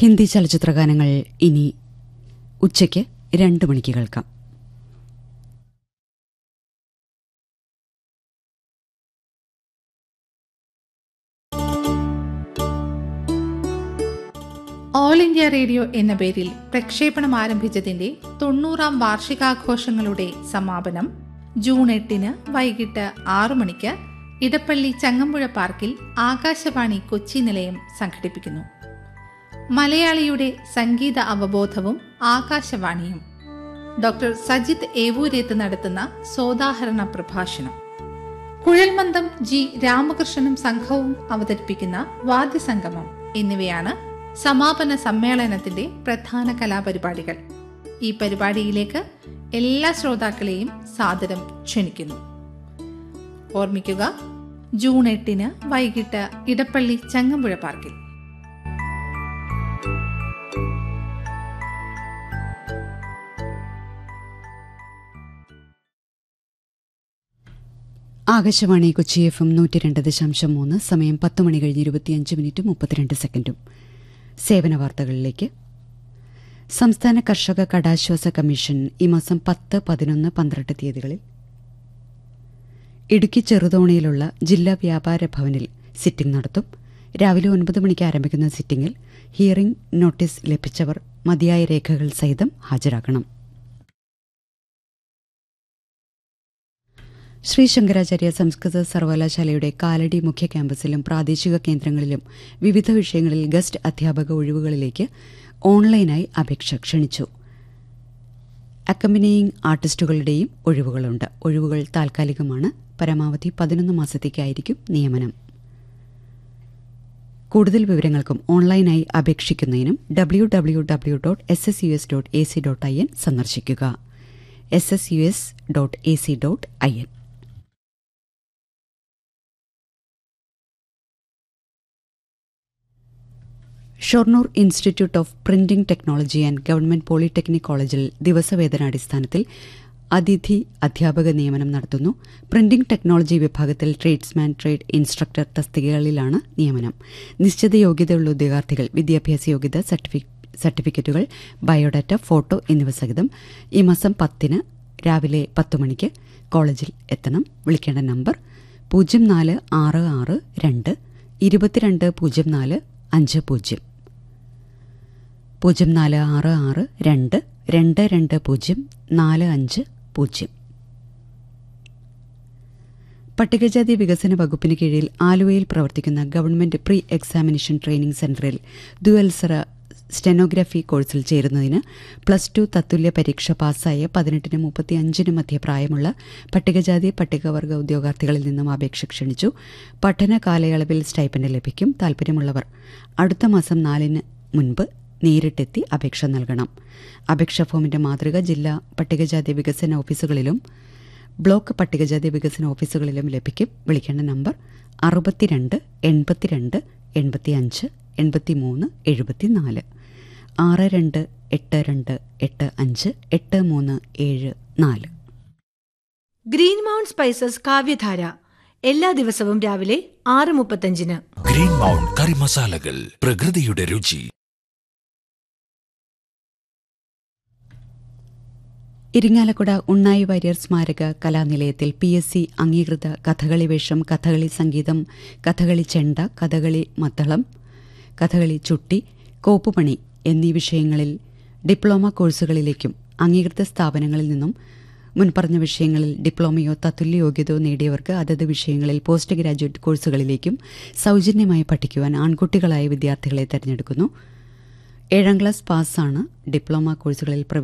ഹിന്ദി ചലച്ചിത്രഗാനങ്ങൾ ഇനി ഉച്ചയ്ക്ക് 2 മണിക്ക് കേൾക്കാം. ഓൾ ഇന്ത്യ റേഡിയോ എന്ന പേരിൽ പ്രക്ഷേപണം ആരംഭിച്ചതിന്റെ 90ാം വാർഷികാഘോഷങ്ങളുടെ സമാപനം ജൂൺ 8 വൈകിട്ട് 6 മണിക്ക് ഇടപ്പള്ളി ചങ്ങമ്പുഴ പാർക്കിൽ ആകാശവാണി കൊച്ചി നിലയം സംഘടിപ്പിക്കുന്നു. മലയാളിയുടെ സംഗീത അവബോധവും ആകാശവാണിയും. ഡോക്ടർ സജിത് ഏവൂരേത്ത് നടത്തുന്ന സോദാഹരണ പ്രഭാഷണം. കുഴൽമന്ദം ജി രാമകൃഷ്ണനും സംഘവും അവതരിപ്പിക്കുന്ന വാദ്യസംഗമം എന്നിവയാണ് സമാപന സമ്മേളനത്തിന്റെ പ്രധാന കലാപരിപാടികൾ. ഈ പരിപാടിയിലേക്ക് എല്ലാ ശ്രോതാക്കളെയും സാദരം ക്ഷണിക്കുന്നു. ഓർമ്മിക്കുക, ജൂൺ 8 വൈകിട്ട് ഇടപ്പള്ളി ചങ്ങമ്പുഴ പാർക്കിൽ. ആകാശവാണി കൊച്ചി FM 102.3. സമയം 10 മണി കഴിഞ്ഞ് 25 മിനിറ്റും 32 സെക്കൻഡും. സേവന വാർത്തകളിലേക്ക്. സംസ്ഥാന കർഷക കടാശ്വാസ കമ്മീഷൻ ഈ മാസം 10, 11, 12 തീയതികളിൽ ഇടുക്കി ചെറുതോണിയിലുള്ള ജില്ലാ വ്യാപാര ഭവനിൽ സിറ്റിംഗ് നടത്തും. രാവിലെ 9 മണിക്ക് ആരംഭിക്കുന്ന സിറ്റിംഗിൽ ഹിയറിംഗ് നോട്ടീസ് ലഭിച്ചവർ മതിയായ രേഖകൾ സഹിതം ഹാജരാക്കണം. ശ്രീ ശങ്കരാചാര്യ സംസ്കൃത സർവകലാശാലയുടെ കാലടി മുഖ്യ ക്യാമ്പസിലും പ്രാദേശിക കേന്ദ്രങ്ങളിലും വിവിധ വിഷയങ്ങളിൽ ഗസ്റ്റ് അധ്യാപക ഒഴിവുകളിലേക്ക് ഓൺലൈനായി അപേക്ഷ ക്ഷണിച്ചു. അക്കമ്പനിയിങ് ആർട്ടിസ്റ്റുകളുടെയും ഒഴിവുകളുണ്ട്. ഒഴിവുകൾ താൽക്കാലികമാണ്. പരമാവധി 11 മാസത്തേക്കായിരിക്കും നിയമനം. കൂടുതൽ വിവരങ്ങൾക്കും ഓൺലൈനായി അപേക്ഷിക്കുന്നതിനും www.ssus.ac.in സന്ദർശിക്കുക. ssus.ac.in. Shoranur institute of printing technology and government polytechnic കോളേജിൽ ദിവസവേതനാടിസ്ഥാനത്തിൽ അതിഥി അധ്യാപക നിയമനം നടത്തുന്നു. പ്രിന്റിംഗ് ടെക്നോളജി വിഭാഗത്തിൽ ട്രേഡ്സ്മാൻ, ട്രേഡ് ഇൻസ്ട്രക്ടർ തസ്തികകളിലാണ് നിയമനം. നിശ്ചിത യോഗ്യതയുള്ള ഉദ്യോഗാർത്ഥികൾ വിദ്യാഭ്യാസ യോഗ്യത, സർട്ടിഫിക്കറ്റുകൾ, ബയോഡാറ്റ, ഫോട്ടോ എന്നിവ സഹിതം ഈ മാസം 10 രാവിലെ 10 മണിക്ക് കോളേജിൽ എത്തണം. വിളിക്കേണ്ട നമ്പർ 0466 2 22 04 50 0466 2 22 05 പട്ടികജാതി വികസന വകുപ്പിന് കീഴിൽ ആലുവയിൽ പ്രവർത്തിക്കുന്ന ഗവൺമെന്റ് പ്രീ എക്സാമിനേഷൻ ട്രെയിനിംഗ് സെന്ററിൽ ദ്വിവത്സര സ്റ്റെനോഗ്രാഫി കോഴ്സിൽ ചേരുന്നതിന് +2 തത്തുല്യ പരീക്ഷ പാസ്സായ 18-നും 35-നും മധ്യ പ്രായമുള്ള പട്ടികജാതി പട്ടികവർഗ ഉദ്യോഗാർത്ഥികളിൽ നിന്നും അപേക്ഷ ക്ഷണിച്ചു. പഠന കാലയളവിൽ സ്റ്റൈപ്പൻഡ് ലഭിക്കും. താൽപര്യമുള്ളവർ അടുത്ത മാസം 4-ന് മുൻപ് നേരിട്ടെത്തി അപേക്ഷ നൽകണം. അപേക്ഷാ ഫോമിന്റെ മാതൃക ജില്ലാ പട്ടികജാതി വികസന ഓഫീസുകളിലും ബ്ലോക്ക് പട്ടികജാതി വികസന ഓഫീസുകളിലും ലഭിക്കും. വിളിക്കേണ്ട നമ്പർ 62 82 85 83 74 6282858374. ഗ്രീൻ മൗണ്ട് സ്പൈസസ് കാവ്യധാര എല്ലാ ദിവസവും രാവിലെ 6:35. ഗ്രീൻ മൗണ്ട് കറി മസാലകൾ, പ്രകൃതിയുടെ രുചി. ഇരിങ്ങാലക്കുട ഉണ്ണായി വാര്യർ സ്മാരക കലാനിലയത്തിൽ PSC അംഗീകൃത കഥകളി വേഷം, കഥകളി സംഗീതം, കഥകളി ചെണ്ട, കഥകളി മദ്ദളം, കഥകളി ചുട്ടി, കോപ്പുപണി എന്നീ വിഷയങ്ങളിൽ ഡിപ്ലോമ കോഴ്സുകളിലേക്കും അംഗീകൃത സ്ഥാപനങ്ങളിൽ നിന്നും മുൻപറഞ്ഞ വിഷയങ്ങളിൽ ഡിപ്ലോമയോ തത്തുല്യ യോഗ്യതയോ നേടിയവർക്ക് അതത് വിഷയങ്ങളിൽ പോസ്റ്റ് ഗ്രാജുവേറ്റ് കോഴ്സുകളിലേക്കും സൗജന്യമായി പഠിക്കുവാൻ ആൺകുട്ടികളായ വിദ്യാർത്ഥികളെ തെരഞ്ഞെടുക്കുന്നു. 7ാം ക്ലാസ് പാസ്സാണ് ഡിപ്ലോമ കോഴ്സുകളിൽ